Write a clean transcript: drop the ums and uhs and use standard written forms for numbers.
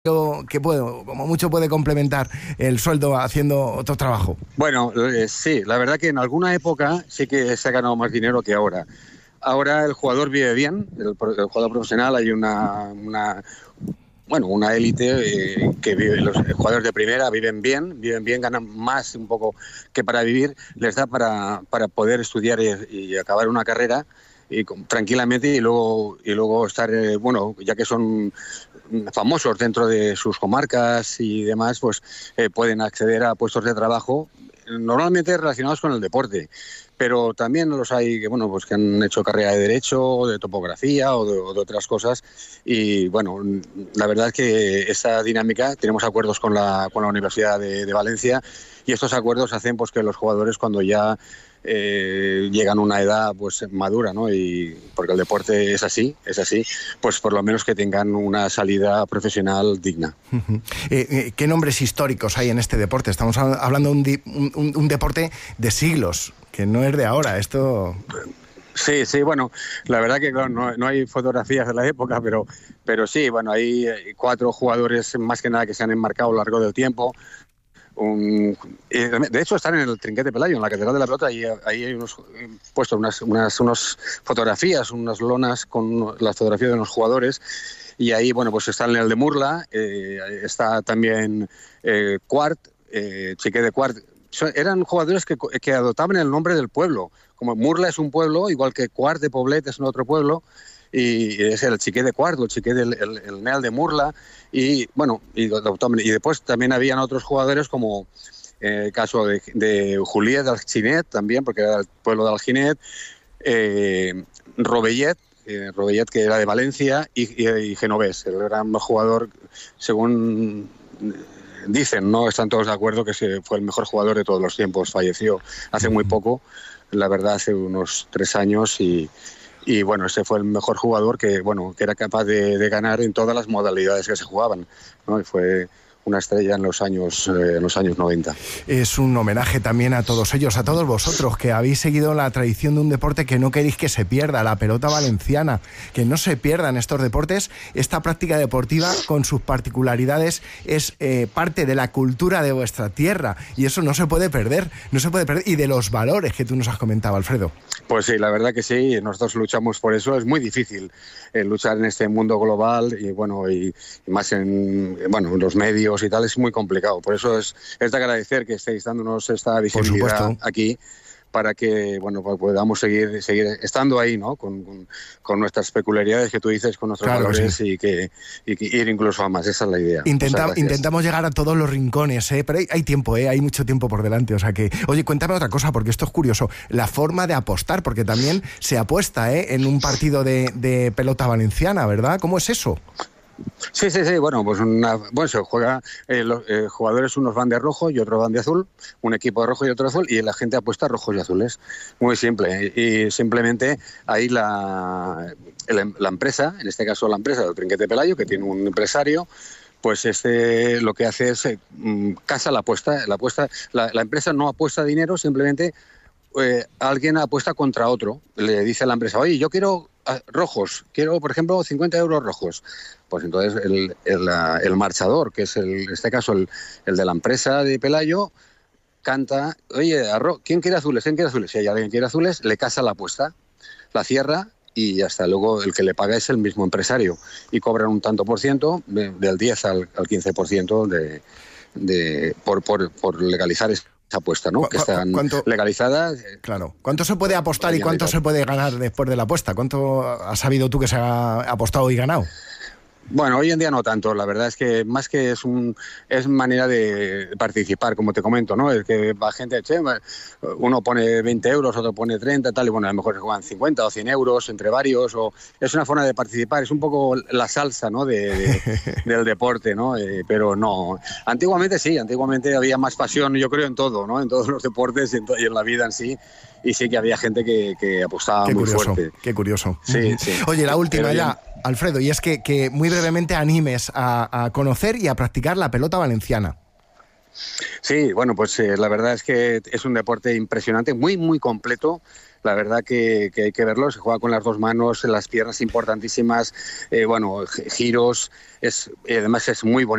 que puedo, como mucho puede complementar el sueldo haciendo otro trabajo. Bueno, sí, la verdad que en alguna época sí que se ha ganado más dinero que ahora. Ahora el jugador vive bien, el jugador profesional, hay una élite que vive, los jugadores de primera viven bien, ganan más un poco que para vivir, les da para poder estudiar y acabar una carrera tranquilamente y luego estar, ya que son famosos dentro de sus comarcas y demás, pues pueden acceder a puestos de trabajo normalmente relacionados con el deporte, pero también los hay que han hecho carrera de Derecho, de Topografía o de otras cosas. Y bueno, la verdad es que esa dinámica, tenemos acuerdos con la Universidad de Valencia, y estos acuerdos hacen pues que los jugadores, cuando ya llegan a una edad pues madura, ¿no? Y porque el deporte es así, pues por lo menos que tengan una salida profesional digna. ¿Qué nombres históricos hay en este deporte? Estamos hablando de un deporte de siglos, que no es de ahora, esto... Sí, bueno, la verdad que claro, no hay fotografías de la época, pero sí, bueno, hay 4 jugadores más que nada que se han enmarcado a lo largo del tiempo. De hecho están en el Trinquete Pelayo, en la Catedral de la Pelota, y ahí hay puestos unas fotografías, unas lonas con las fotografías de los jugadores, y ahí pues está el de Murla, está también Quart, Chiqué de Quart. Eran jugadores que adoptaban el nombre del pueblo, como Murla es un pueblo, igual que Quart de Poblet es un otro pueblo, y es el Chiqué de Quart, el Chiqué el Neal de Murla, y después también habían otros jugadores como el caso de Juliet de Alginet también, porque era el pueblo de Alginet, Robellet, que era de Valencia, y Genovés, el gran jugador, según dicen, no están todos de acuerdo, que fue el mejor jugador de todos los tiempos. Falleció hace muy poco, la verdad, hace unos 3 años, y bueno, ese fue el mejor jugador que era capaz de ganar en todas las modalidades que se jugaban, ¿no? Y fue una estrella en los años 90. Es un homenaje también a todos ellos, a todos vosotros que habéis seguido la tradición de un deporte que no queréis que se pierda, la pelota valenciana, que no se pierdan estos deportes. Esta práctica deportiva, con sus particularidades, es parte de la cultura de vuestra tierra, y eso no se puede perder, y de los valores que tú nos has comentado, Alfredo. Pues sí, la verdad que sí, nosotros luchamos por eso. Es muy difícil luchar en este mundo global y más en los medios y tal, es muy complicado. Por eso es de agradecer que estéis dándonos esta visibilidad aquí, para que podamos seguir estando ahí, ¿no? Con nuestras peculiaridades que tú dices, con nuestros valores, sí. y ir incluso a más. Esa es la idea. Intentamos llegar a todos los rincones, pero hay tiempo, hay mucho tiempo por delante. O sea que, oye, cuéntame otra cosa, porque esto es curioso, la forma de apostar, porque también se apuesta en un partido de pelota valenciana, ¿verdad? ¿Cómo es eso? Sí, se juega, los jugadores unos van de rojo y otros van de azul, un equipo de rojo y otro azul, y la gente apuesta rojos y azules, muy simple, y simplemente ahí la empresa, en este caso la empresa del Trinquete Pelayo, que tiene un empresario, pues lo que hace es casa la apuesta, la empresa no apuesta dinero, simplemente alguien apuesta contra otro, le dice a la empresa, oye, yo quiero rojos, quiero por ejemplo 50 euros rojos. Pues entonces el marchador, que es en este caso el de la empresa de Pelayo, canta, oye, ¿quién quiere azules? Si hay alguien que quiere azules, le casa la apuesta, la cierra, y hasta luego el que le paga es el mismo empresario, y cobran un tanto por ciento, del 10 al 15% por legalizar esa apuesta, ¿no? Que están legalizadas. Claro. ¿Cuánto se puede apostar y cuánto se puede ganar después de la apuesta? ¿Cuánto has sabido tú que se ha apostado y ganado? Bueno, hoy en día no tanto, la verdad es que más que es manera de participar, como te comento, ¿no? Es que va gente, uno pone 20 euros, otro pone 30, tal, y bueno, a lo mejor se juegan 50 o 100 euros entre varios, o es una forma de participar, es un poco la salsa, ¿no? del deporte, ¿no? Pero no, antiguamente había más pasión, yo creo, en todo, ¿no? En todos los deportes y en la vida en sí. Y sí que había gente que apostaba muy fuerte. Qué curioso. Sí. Oye, la última ya, Alfredo, y es que muy brevemente animes a conocer y a practicar la pelota valenciana. Sí, bueno, pues la verdad es que es un deporte impresionante, muy, muy completo. La verdad que hay que verlo, se juega con las dos manos, las piernas importantísimas, giros, además es muy bonito.